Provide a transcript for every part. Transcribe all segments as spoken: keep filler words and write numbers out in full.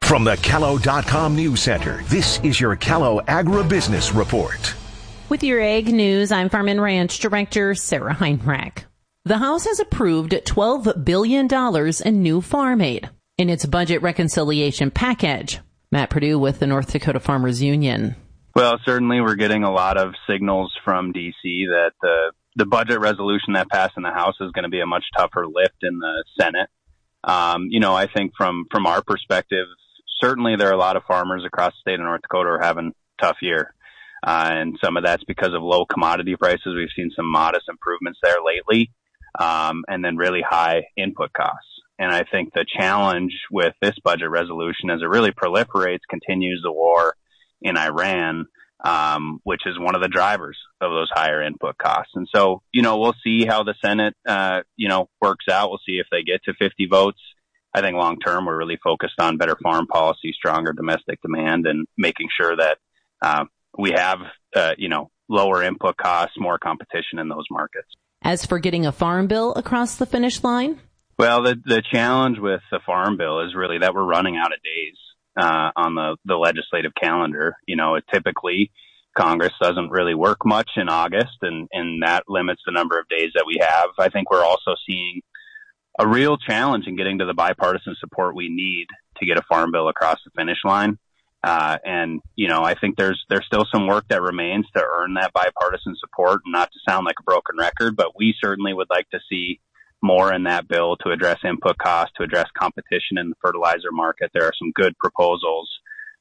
From the Callow dot com News Center, this is your Callow Agribusiness Report. With your ag news, I'm Farm and Ranch Director Sarah Heinrich. The House has approved twelve billion dollars in new farm aid in its budget reconciliation package. Matt Purdue with the North Dakota Farmers Union. Well, certainly we're getting a lot of signals from D C that the, the budget resolution that passed in the House is going to be a much tougher lift in the Senate. Um, you know, I think from, from our perspective, certainly there are a lot of farmers across the state of North Dakota who are having a tough year. Uh, and some of that's because of low commodity prices. We've seen some modest improvements there lately, um, and then really high input costs. And I think the challenge with this budget resolution as it really proliferates, continues the war in Iran, um, which is one of the drivers of those higher input costs. And so, you know, we'll see how the Senate, uh, you know, works out. We'll see if they get to fifty votes. I think long term, we're really focused on better farm policy, stronger domestic demand, and making sure that, uh, we have, uh, you know, lower input costs, more competition in those markets. As for getting a farm bill across the finish line? Well, the, the challenge with the farm bill is really that we're running out of days, uh, on the, the legislative calendar. You know, it typically Congress doesn't really work much in August, and, and that limits the number of days that we have. I think we're also seeing a real challenge in getting to the bipartisan support we need to get a farm bill across the finish line. Uh, and, you know, I think there's, there's still some work that remains to earn that bipartisan support, and not to sound like a broken record, but we certainly would like to see more in that bill to address input costs, to address competition in the fertilizer market. There are some good proposals,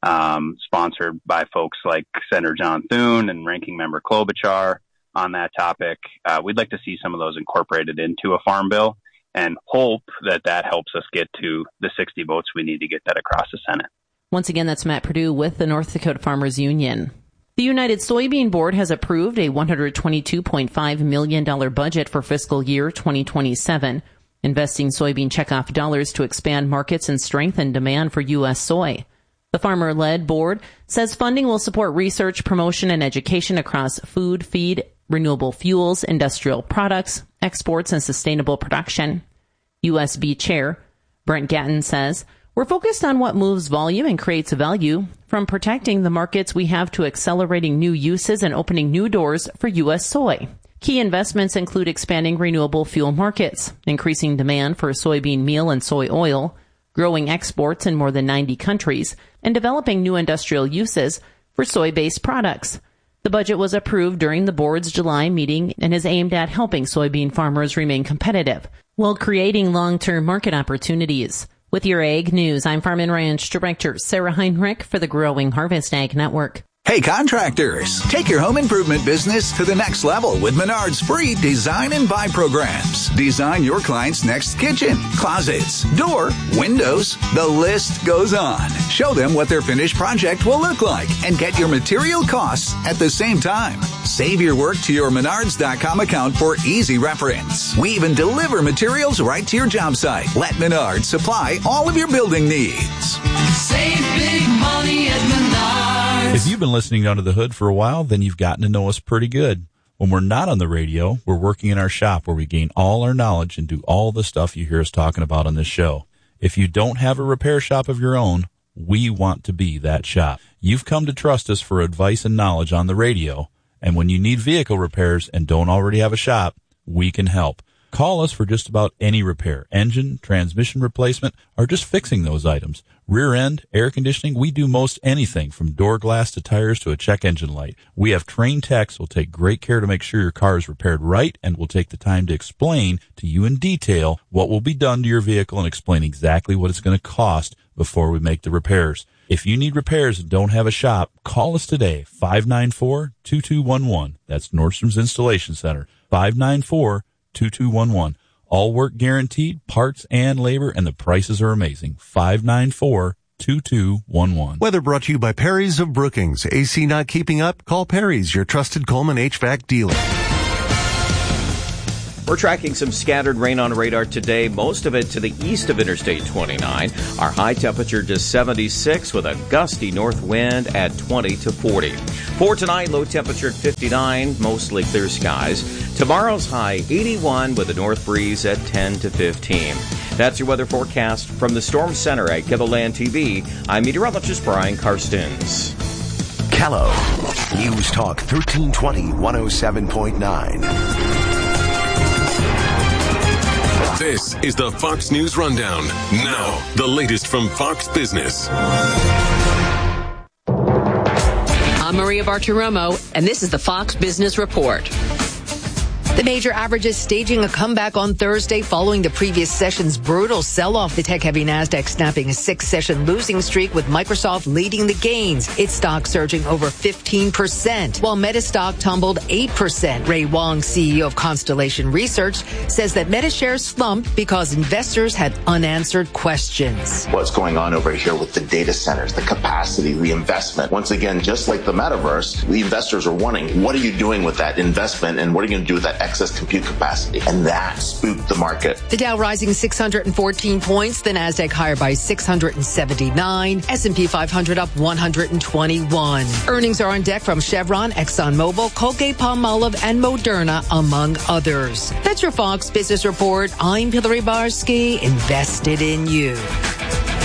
um, sponsored by folks like Senator John Thune and Ranking Member Klobuchar on that topic. Uh, we'd like to see some of those incorporated into a farm bill, and hope that that helps us get to the sixty votes we need to get that across the Senate. Once again, that's Matt Purdue with the North Dakota Farmers Union. The United Soybean Board has approved a one hundred twenty-two point five million dollars budget for fiscal year twenty twenty-seven, investing soybean checkoff dollars to expand markets and strengthen demand for U S soy. The farmer-led board says funding will support research, promotion, and education across food, feed, renewable fuels, industrial products, exports, and sustainable production. U S B Chair Brent Gatton says, "We're focused on what moves volume and creates value, from protecting the markets we have to accelerating new uses and opening new doors for U S soy. Key investments include expanding renewable fuel markets, increasing demand for soybean meal and soy oil, growing exports in more than ninety countries, and developing new industrial uses for soy-based products." The budget was approved during the board's July meeting and is aimed at helping soybean farmers remain competitive while creating long-term market opportunities. With your Ag News, I'm Farm and Ranch Director Sarah Heinrich for the Growing Harvest Ag Network. Hey contractors, take your home improvement business to the next level with Menard's free design and buy programs. Design your client's next kitchen, closets, door, windows, the list goes on. Show them what their finished project will look like and get your material costs at the same time. Save your work to your Menards dot com account for easy reference. We even deliver materials right to your job site. Let Menards supply all of your building needs. Save big money at Menards. If you've been listening Under the Hood for a while, then you've gotten to know us pretty good. When we're not on the radio, we're working in our shop where we gain all our knowledge and do all the stuff you hear us talking about on this show. If you don't have a repair shop of your own, we want to be that shop. You've come to trust us for advice and knowledge on the radio, and when you need vehicle repairs and don't already have a shop, we can help. Call us for just about any repair, engine, transmission replacement, or just fixing those items. Rear end, air conditioning, we do most anything from door glass to tires to a check engine light. We have trained techs who will take great care to make sure your car is repaired right, and will take the time to explain to you in detail what will be done to your vehicle and explain exactly what it's going to cost before we make the repairs. If you need repairs and don't have a shop, call us today, five nine four, two two one one. That's Nordstrom's Installation Center, five nine four, two two one one. All work guaranteed, parts and labor, and the prices are amazing. five nine four, two two one one. Weather brought to you by Perry's of Brookings. A C not keeping up? Call Perry's, your trusted Coleman H V A C dealer. We're tracking some scattered rain on radar today, most of it to the east of Interstate twenty-nine. Our high temperature just seventy-six with a gusty north wind at twenty to forty. For tonight, low temperature at fifty-nine, mostly clear skies. Tomorrow's high eighty-one with a north breeze at ten to fifteen. That's your weather forecast from the Storm Center at KEVOLAND T V. I'm meteorologist Brian Karstens. Kello News Talk thirteen twenty, one oh seven point nine. This is the Fox News Rundown. Now, the latest from Fox Business. I'm Maria Bartiromo, and this is the Fox Business Report. The major averages staging a comeback on Thursday following the previous session's brutal sell-off. The tech-heavy NASDAQ snapping a six-session losing streak with Microsoft leading the gains. Its stock surging over fifteen percent, while Meta stock tumbled eight percent. Ray Wang, C E O of Constellation Research, says that Meta shares slumped because investors had unanswered questions. What's going on over here with the data centers, the capacity, the investment? Once again, just like the metaverse, the investors are wanting, what are you doing with that investment and what are you going to do with that excess compute capacity? And that spooked the market. The Dow rising six hundred fourteen points, the NASDAQ higher by six hundred seventy-nine, S and P five hundred up one hundred twenty-one. Earnings are on deck from Chevron, ExxonMobil, Colgate-Palmolive, and Moderna, among others. That's your Fox Business Report. I'm Hillary Barsky, invested in you.